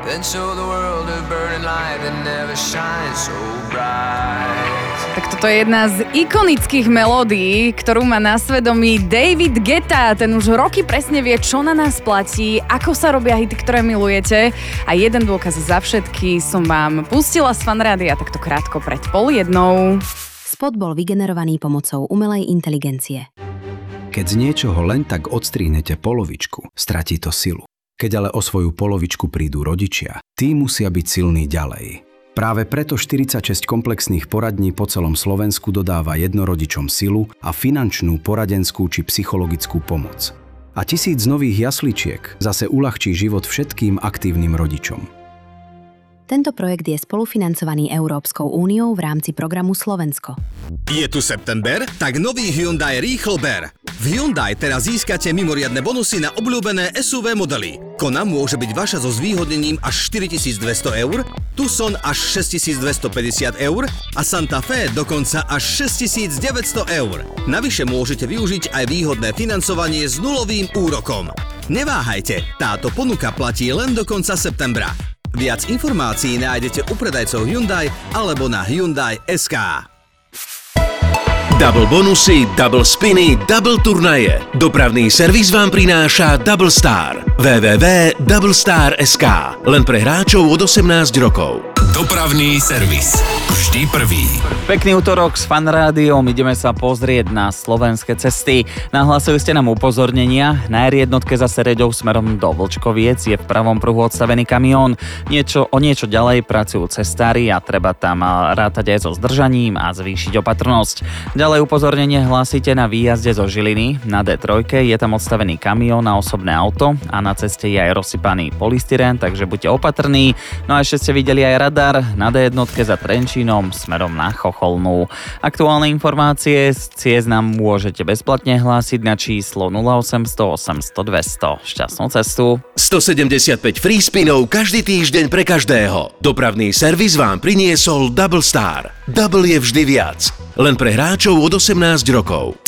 Then show the world a burning light that never shines so bright. Tak toto je jedna z ikonických melódií, ktorú má na svedomí David Guetta. Ten už roky presne vie, čo na nás platí, ako sa robia hity, ktoré milujete. A jeden dôkaz za všetky som vám pustila z Fanrádia takto krátko pred 12:30. Spot bol vygenerovaný pomocou umelej inteligencie. Keď z niečoho len tak odstrínete polovičku, stratí to silu. Keď ale o svoju polovičku prídu rodičia, tí musia byť silní ďalej. Práve preto 46 komplexných poradní po celom Slovensku dodáva jednorodičom silu a finančnú, poradenskú či psychologickú pomoc. A 1000 nových jasličiek zase uľahčí život všetkým aktívnym rodičom. Tento projekt je spolufinancovaný Európskou úniou v rámci programu Slovensko. Je tu september? Tak nový Hyundai rýchlo ber. V Hyundai teraz získate mimoriadne bonusy na obľúbené SUV modely. Kona môže byť vaša so zvýhodnením až 4200 €, Tucson až 6250 € a Santa Fe dokonca až 6900 €. Navyše môžete využiť aj výhodné financovanie s nulovým úrokom. Neváhajte, táto ponuka platí len do konca septembra. Viac informácií nájdete u predajcov Hyundai alebo na Hyundai.sk. Double bonusy, double spiny, double turnaje. Dopravný servis vám prináša Double Star. www.doublestar.sk. Len pre hráčov od 18 rokov. Dopravný servis. Vždy prvý. Pekný útorok s Fanrádiom. Ideme sa pozrieť na slovenské cesty. Nahlásili ste nám upozornenia. Na R1 zase reďou smerom do Vlčkoviec je v pravom pruhu odstavený kamión. O niečo ďalej pracujú cestári a treba tam rátať aj so zdržaním a zvýšiť opatrnosť. Ďalej upozornenie hlásite na výjazde zo Žiliny. Na D3 je tam odstavený kamión a osobné auto a na ceste je aj rozsypaný polystyrén, takže buďte opatrní. No a ešte ste videli aj radar na D1 za Trenčínom smerom na Chocholnú. Aktuálne informácie z ciest nám môžete bezplatne hlásiť na číslo 0800 800 200. Šťastnú cestu. 175 free spinov každý týždeň pre každého. Dopravný servis vám priniesol Double Star. Double je vždy viac. Len pre hráčov od 18 rokov.